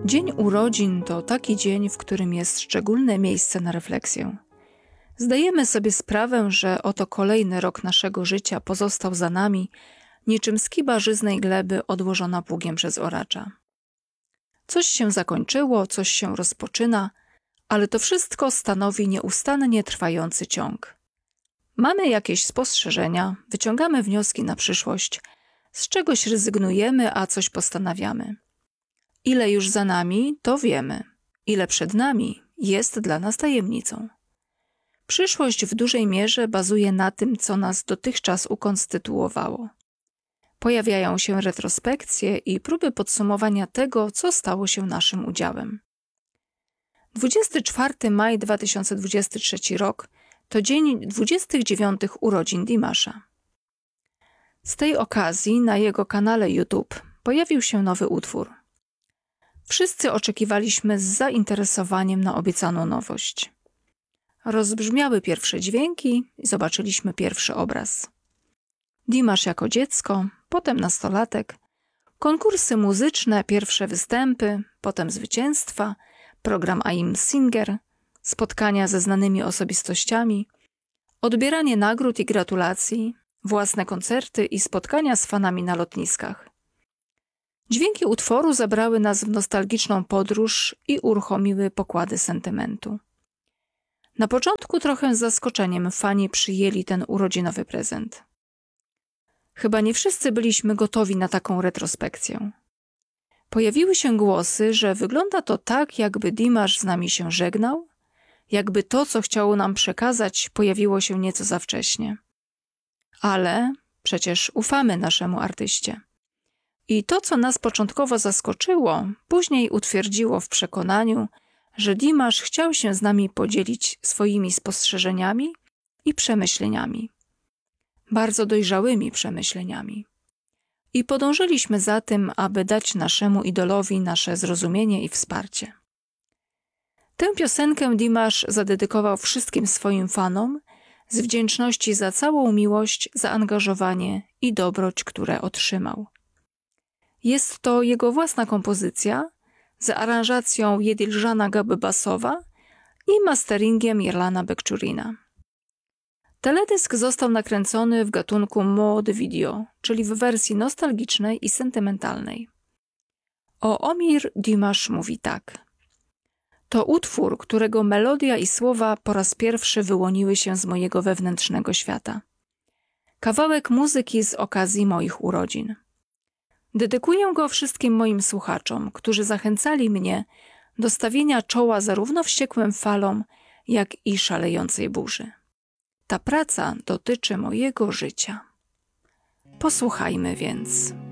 Dzień urodzin to taki dzień, w którym jest szczególne miejsce na refleksję. Zdajemy sobie sprawę, że oto kolejny rok naszego życia pozostał za nami, niczym skiba żyznej gleby odłożona pługiem przez oracza. Coś się zakończyło, coś się rozpoczyna, ale to wszystko stanowi nieustannie trwający ciąg. Mamy jakieś spostrzeżenia, wyciągamy wnioski na przyszłość, z czegoś rezygnujemy, a coś postanawiamy. Ile już za nami, to wiemy. Ile przed nami, jest dla nas tajemnicą. Przyszłość w dużej mierze bazuje na tym, co nas dotychczas ukonstytuowało. Pojawiają się retrospekcje i próby podsumowania tego, co stało się naszym udziałem. 24 maj 2023 rok to dzień 29 urodzin Dimasza. Z tej okazji na jego kanale YouTube pojawił się nowy utwór. Wszyscy oczekiwaliśmy z zainteresowaniem na obiecaną nowość. Rozbrzmiały pierwsze dźwięki i zobaczyliśmy pierwszy obraz. Dimasz jako dziecko, potem nastolatek, konkursy muzyczne, pierwsze występy, potem zwycięstwa, program I'm Singer, spotkania ze znanymi osobistościami, odbieranie nagród i gratulacji, własne koncerty i spotkania z fanami na lotniskach. Dźwięki utworu zabrały nas w nostalgiczną podróż i uruchomiły pokłady sentymentu. Na początku trochę z zaskoczeniem fani przyjęli ten urodzinowy prezent. Chyba nie wszyscy byliśmy gotowi na taką retrospekcję. Pojawiły się głosy, że wygląda to tak, jakby Dimasz z nami się żegnał, jakby to, co chciało nam przekazać, pojawiło się nieco za wcześnie. Ale przecież ufamy naszemu artyście. I to, co nas początkowo zaskoczyło, później utwierdziło w przekonaniu, że Dimasz chciał się z nami podzielić swoimi spostrzeżeniami i przemyśleniami. Bardzo dojrzałymi przemyśleniami. I podążyliśmy za tym, aby dać naszemu idolowi nasze zrozumienie i wsparcie. Tę piosenkę Dimasz zadedykował wszystkim swoim fanom z wdzięczności za całą miłość, zaangażowanie i dobroć, które otrzymał. Jest to jego własna kompozycja z aranżacją Jedilżana Gabbasowa i masteringiem Yerlana Bekczurina. Teledysk został nakręcony w gatunku mode video, czyli w wersji nostalgicznej i sentymentalnej. O Omir Dimasz mówi tak. To utwór, którego melodia i słowa po raz pierwszy wyłoniły się z mojego wewnętrznego świata. Kawałek muzyki z okazji moich urodzin. Dedykuję go wszystkim moim słuchaczom, którzy zachęcali mnie do stawienia czoła zarówno wściekłym falom, jak i szalejącej burzy. Ta praca dotyczy mojego życia. Posłuchajmy więc.